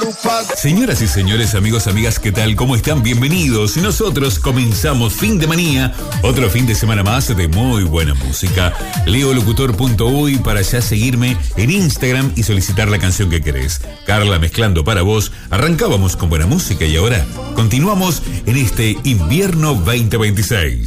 Señoras y señores, amigos, amigas, ¿qué tal? ¿Cómo están? Bienvenidos. Nosotros comenzamos Fin de Manía, otro fin de semana más de muy buena música. Leolocutor.uy para ya seguirme en Instagram y solicitar la canción que querés. Carla mezclando para vos. Arrancábamos con buena música y ahora continuamos en este invierno 2026.